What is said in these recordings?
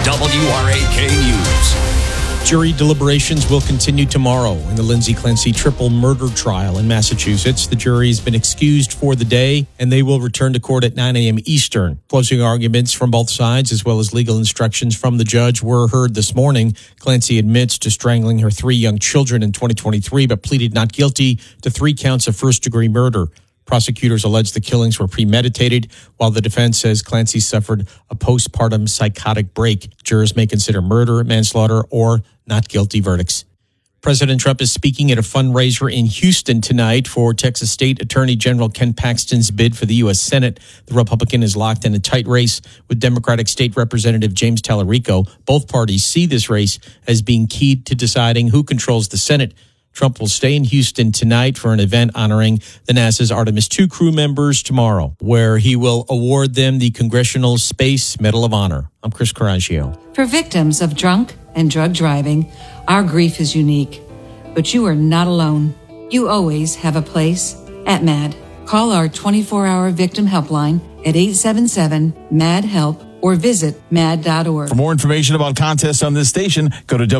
WRAK News. Jury deliberations will continue tomorrow in the Lindsay Clancy triple murder trial in Massachusetts. The jury has been excused for the day, and they will return to court at 9 a.m. Eastern. Closing arguments from both sides, as well as legal instructions from the judge, were heard this morning. Clancy admits to strangling her 3 young children in 2023, but pleaded not guilty to 3 counts of first-degree murder. Prosecutors allege the killings were premeditated, while the defense says Clancy suffered a postpartum psychotic break. Jurors may consider murder, manslaughter, or not guilty verdicts. President Trump is speaking at a fundraiser in Houston tonight for Texas State Attorney General Ken Paxton's bid for the U.S. Senate. The Republican is locked in a tight race with Democratic State Representative James Tallarico. Both parties see this race as being key to deciding who controls the Senate. Trump will stay in Houston tonight for an event honoring the NASA's Artemis II crew members tomorrow, where he will award them the Congressional Space Medal of Honor. I'm Chris Coraggio. For victims of drunk and drug driving, our grief is unique. But you are not alone. You always have a place at MAD. Call our 24-hour victim helpline at 877-MAD-HELP or visit mad.org. For more information about contests on this station, go to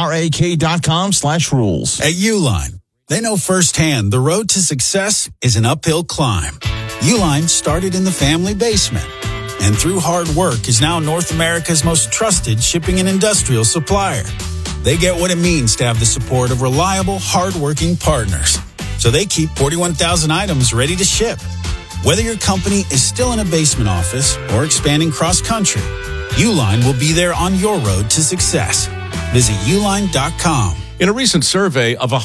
WRAK.com/rules. At Uline, they know firsthand the road to success is an uphill climb. Uline started in the family basement and through hard work is now North America's most trusted shipping and industrial supplier. They get what it means to have the support of reliable, hardworking partners. So they keep 41,000 items ready to ship. Whether your company is still in a basement office or expanding cross-country, Uline will be there on your road to success. Visit uline.com. In a recent survey of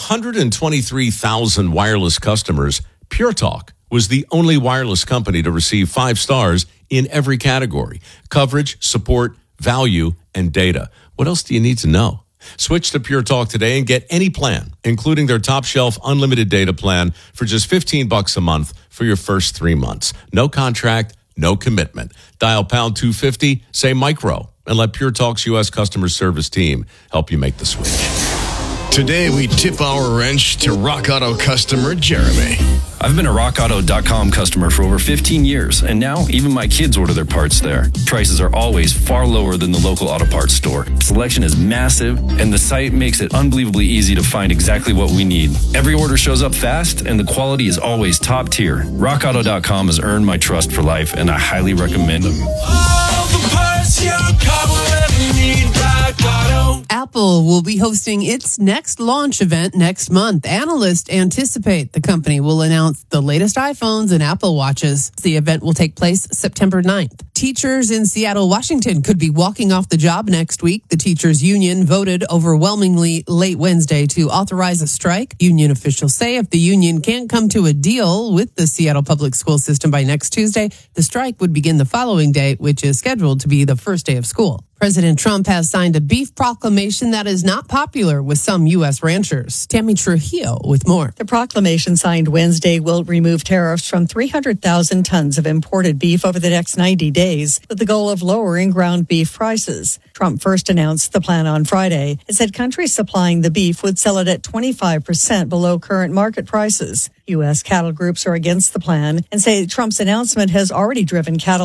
123,000 wireless customers, Pure Talk was the only wireless company to receive 5 stars in every category: coverage, support, value, and data. What else do you need to know? Switch to Pure Talk today and get any plan, including their top shelf unlimited data plan for just $15 a month for your first 3 months. No contract, no commitment. Dial pound 250, say micro, and let Pure Talk's U.S. customer service team help you make the switch. Today, we tip our wrench to Rock Auto customer Jeremy. I've been a RockAuto.com customer for over 15 years, and now even my kids order their parts there. Prices are always far lower than the local auto parts store. Selection is massive, and the site makes it unbelievably easy to find exactly what we need. Every order shows up fast, and the quality is always top tier. RockAuto.com has earned my trust for life, and I highly recommend them. All the parts your car will ever need, Rock Auto. Apple will be hosting its next launch event next month. Analysts anticipate the company will announce the latest iPhones and Apple Watches. The event will take place September 9th. Teachers in Seattle, Washington could be walking off the job next week. The teachers union voted overwhelmingly late Wednesday to authorize a strike. Union officials say if the union can't come to a deal with the Seattle public school system by next Tuesday, the strike would begin the following day, which is scheduled to be the first day of school. President Trump has signed a beef proclamation that is not popular with some U.S. ranchers. Tammy Trujillo with more. The proclamation signed Wednesday will remove tariffs from 300,000 tons of imported beef over the next 90 days, with the goal of lowering ground beef prices. Trump first announced the plan on Friday. It said countries supplying the beef would sell it at 25% below current market prices. U.S. cattle groups are against the plan and say Trump's announcement has already driven cattle